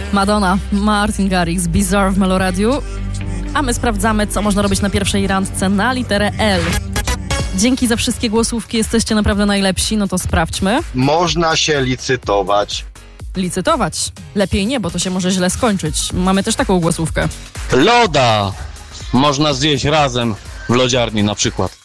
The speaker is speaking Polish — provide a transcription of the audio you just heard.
Madonna, Martin Garrix, Bizarre w Meloradiu. A my sprawdzamy, co można robić na pierwszej randce na literę L. Dzięki za wszystkie głosówki, jesteście naprawdę najlepsi, no to sprawdźmy. Można się licytować. Licytować. Lepiej nie, bo to się może źle skończyć. Mamy też taką głosówkę. Loda można zjeść razem w lodziarni na przykład.